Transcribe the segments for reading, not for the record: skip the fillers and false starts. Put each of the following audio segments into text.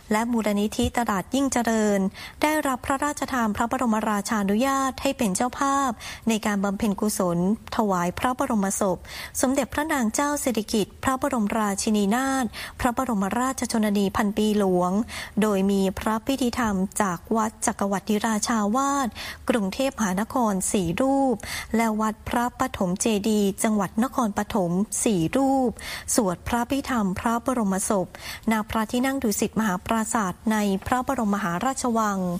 และมูลนิธิตลาดยิ่งเจริญได้รับพระราชทานพระบรมราชานุญาตให้เป็นเจ้าภาพในการบำเพ็ญกุศลถวายพระบรมศพสมเด็จพระนางเจ้าสิริกิติ์พระบรมราชินีนาถพระบรมราชชนนีพันปีหลวงโดยมีพระพิธีธรรมจากวัดจักรวรรดิราชาวาสกรุงเทพมหานคร4 รูปและวัดพระปฐมเจดีย์จังหวัดนครปฐม4 รูปสวดพระพิธีธรรมพระบรมศพณพระที่นั่งดุสิตมหาปราสาทในพระบรมมหาราชวัง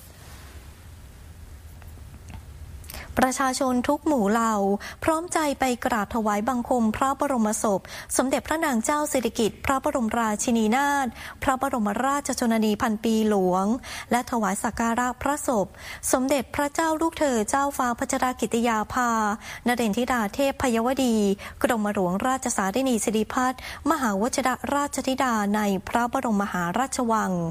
ประชาชนทุกหมู่เหล่าพร้อมใจไปกราบถวายบังคมพระบรมศพสมเด็จพระนางเจ้าสิริกิติ์พระบรมราชินีนาถพระบรมราชชนนีพันปีหลวงและถวายสักการะพระศพสมเด็จพระเจ้าลูกเธอเจ้าฟ้าพัชรกิติยาภานเรนธิดาเทพพยวดีกรมหลวงราชสารินีสิริพัฒน์มหาวชิรราชธิดาในพระบรมมหาราชวัง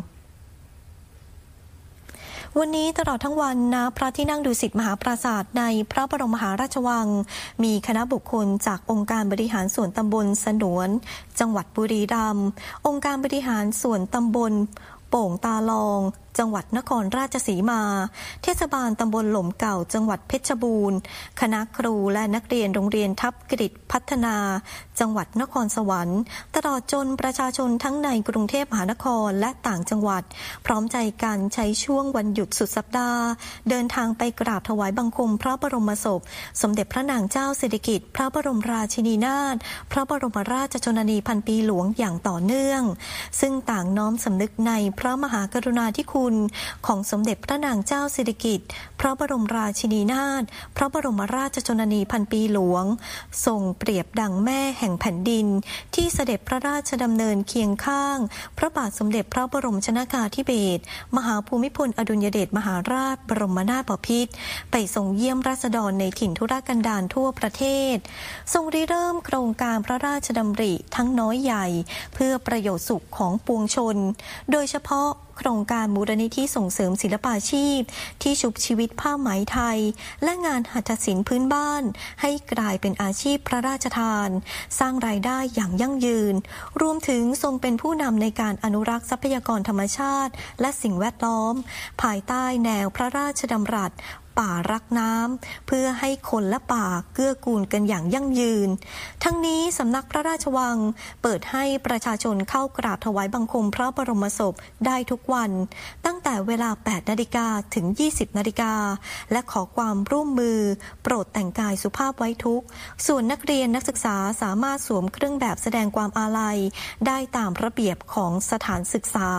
วันนี้ตลอดทั้งวันณพระที่นั่งดุสิตมหาปราสาทในพระบรมมหาราชวังมีคณะบุคคลจากองค์การบริหารส่วนตำบลสนวนจังหวัดบุรีรัมย์องค์การบริหารส่วนตำบลโป่งตาลองจังหวัดนครราชสีมาเทศบาลตำบลหล่มเก่าจังหวัดเพชรบูรณ์คณะครูและนักเรียนโรงเรียนทับกฤษพัฒนาจังหวัดนครสวรรค์ตลอดจนประชาชนทั้งในกรุงเทพมหานครและต่างจังหวัดพร้อมใจกันใช้ช่วงวันหยุดสุดสัปดาห์เดินทางไปกราบถวายบังคมพระบรมศพสมเด็จพระนางเจ้าสิริกิติ์พระบรมราชินีนาถพระบรมราชชนนีพันปีหลวงอย่างต่อเนื่องซึ่งต่างน้อมสำนึกในพระมหากรุณาธิคุณของสมเด็จพระนางเจ้าสิริกิติ์พระบรมราชินีนาถพระบรมราชชนนีพันปีหลวงทรงเปรียบดังแม่แห่งแผ่นดินที่เสด็จพระราชดำเนินเคียงข้างพระบาทสมเด็จพระบรมชนกาธิเบศรมหาภูมิพลอดุลยเดชมหาราชบรมนาถบพิตรไปทรงเยี่ยมราษฎรในถิ่นทุรกันดารทั่วประเทศทรงริเริ่มโครงการพระราชดำริทั้งน้อยใหญ่เพื่อประโยชน์สุขของปวงชนโดยเฉพาะโครงการมูลนิธิส่งเสริมศิลปาชีพที่ชุบชีวิตผ้าไหมไทยและงานหัตถศิลป์พื้นบ้านให้กลายเป็นอาชีพพระราชทานสร้างรายได้อย่างยั่งยืนรวมถึงทรงเป็นผู้นำในการอนุรักษ์ทรัพยากรธรรมชาติและสิ่งแวดล้อมภายใต้แนวพระราชดำรัสป่ารักน้ำเพื่อให้คนและป่าเกื้อกูลกันอย่างยั่งยืนทั้งนี้สำนักพระราชวังเปิดให้ประชาชนเข้ากราบถวายบังคมพระบรมศพได้ทุกวันตั้งแต่เวลา 8 นาฬิกาถึง 20 นาฬิกาและขอความร่วมมือโปรดแต่งกายสุภาพไว้ทุกข์ส่วนนักเรียนนักศึกษาสามารถสวมเครื่องแบบแสดงความอาลัยได้ตามระเบียบของสถานศึกษา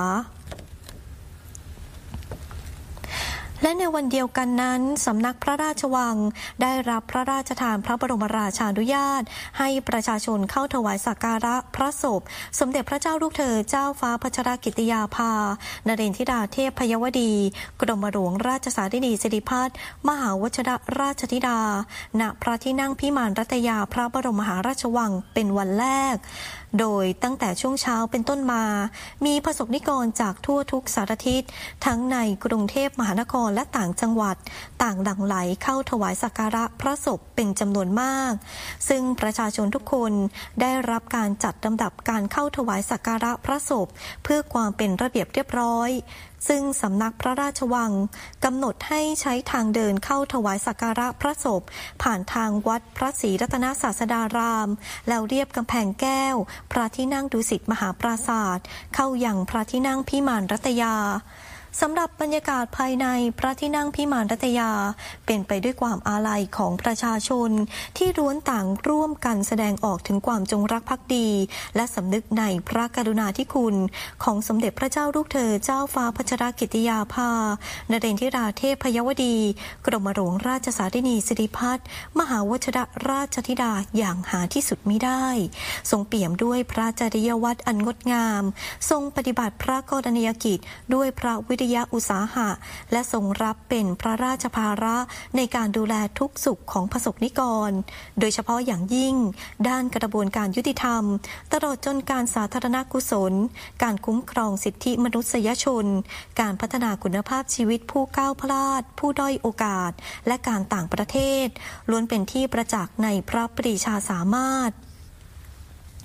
และในวันเดียวกันนั้นสำนักพระราชวังได้รับพระราชทานพระบรมราชานุญาตให้ประชาชนเข้าถวายสักการะพระศพสมเด็จพระเจ้าลูกเธอเจ้าฟ้าพัชรกิติยาภานเรนธิดาเทพพยวดีกรมหลวงราชสารินีสิริพัฒน์มหาวชิรราชธิดาณพระที่นั่งพิมานรัตยาพระบรมมหาราชวังเป็นวันแรกโดยตั้งแต่ช่วงเช้าเป็นต้นมามีประสบนิกรจากทั่วทุกสารทิศทั้งในกรุงเทพมหานครและต่างจังหวัดต่างหลั่งไหลเข้าถวายสักการะพระศพเป็นจำนวนมากซึ่งประชาชนทุกคนได้รับการจัดลำดับการเข้าถวายสักการะพระศพเพื่อความเป็นระเบียบเรียบร้อยซึ่งสำนักพระราชวังกำหนดให้ใช้ทางเดินเข้าถวายสักการะพระศพผ่านทางวัดพระศรีรัตนศาสดารามแล้วเรียบกำแพงแก้วพระที่นั่งดุสิตมหาปราสาทเข้ายังพระที่นั่งพิมานรัตยาสำหรับบรรยากาศภายในพระที่นั่งพิมานรัตยาเป็นไปด้วยความอาลัยของประชาชนที่ล้วนต่างร่วมกันแสดงออกถึงความจงรักภักดีและสำนึกในพระกรุณาธิคุณของสมเด็จพระเจ้าลูกเธอเจ้าฟ้าพัชรกิติยาภานเรนธิดาเทพพยวดีกรมหลวงราชสารินีสิริพัฒน์มหาวชิรราชธิดาอย่างหาที่สุดมิได้ทรงเปี่ยมด้วยพระจริยวัตรอันงดงามทรงปฏิบัติพระกรณียกิจด้วยพระวิทยาอุตสาหะและทรงรับเป็นพระราชภาระในการดูแลทุกสุขของประสบนิกรโดยเฉพาะอย่างยิ่งด้านกระบวนการยุติธรรมตลอดจนการสาธารณกุศลการคุ้มครองสิทธิมนุษยชนการพัฒนาคุณภาพชีวิตผู้ก้าวพลาดผู้ด้อยโอกาสและการต่างประเทศล้วนเป็นที่ประจักษ์ในพระปรีชาสามารถ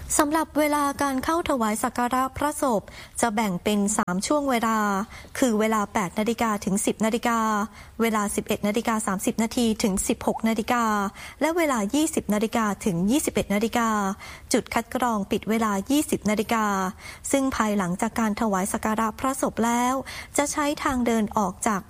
สำหรับเวลาการเข้าถวายสักการะพระศพจะแบ่งเป็น3ช่วงเวลาคือเวลา 8 นาฬิกาถึง 10 นาฬิกาเวลา 11 นาฬิกา 30 นาทีถึง 16 นาฬิกาและเวลา 20 นาฬิกาถึง 21 นาฬิกาจุดคัดกรองปิดเวลา 20 นาฬิกาซึ่งภายหลังจากการถวายสักการะพระศพแล้วจะใช้ทางเดินออกจาก